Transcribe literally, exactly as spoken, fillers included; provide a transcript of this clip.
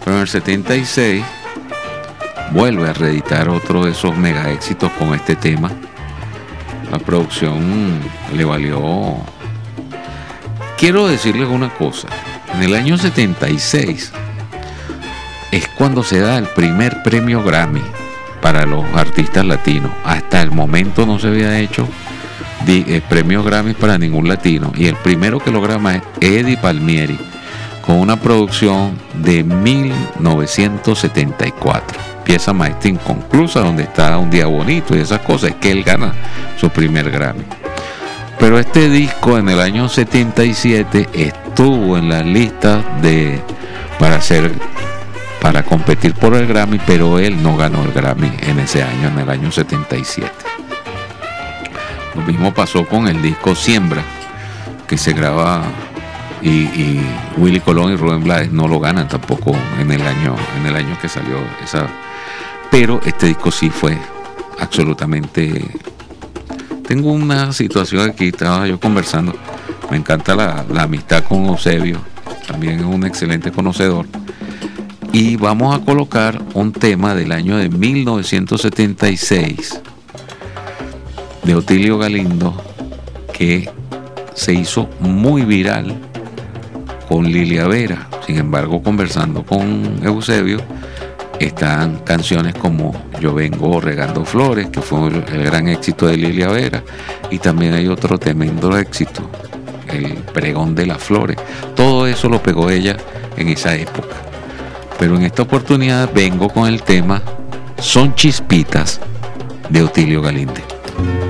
Pero en el setenta y seis vuelve a reeditar otro de esos mega éxitos con este tema. La producción le valió. Quiero decirles una cosa. En el año setenta y seis es cuando se da el primer premio Grammy para los artistas latinos. Hasta el momento no se había hecho de, eh, premios Grammy para ningún latino. Y el primero que lo graba es Eddie Palmieri, con una producción de mil novecientos setenta y cuatro. Pieza maestra inconclusa, donde está Un Día Bonito y esas cosas. Es que él gana su primer Grammy. Pero este disco en el año setenta y siete estuvo en las listas de para hacer para competir por el Grammy, pero él no ganó el Grammy en ese año, en el año setenta y siete. Lo mismo pasó con el disco Siembra, que se graba y, y Willy Colón y Rubén Blades no lo ganan tampoco en el año en el año que salió esa. Pero este disco sí fue absolutamente. Tengo una situación aquí, estaba yo conversando, me encanta la, la amistad con Eusebio, también es un excelente conocedor, y vamos a colocar un tema del año de mil novecientos setenta y seis de Otilio Galindo, que se hizo muy viral con Lilia Vera. Sin embargo, conversando con Eusebio, están canciones como Yo Vengo Regando Flores, que fue el gran éxito de Lilia Vera, y también hay otro tremendo éxito, El Pregón de las Flores. Todo eso lo pegó ella en esa época. Pero en esta oportunidad vengo con el tema Son Chispitas de Otilio Galindo.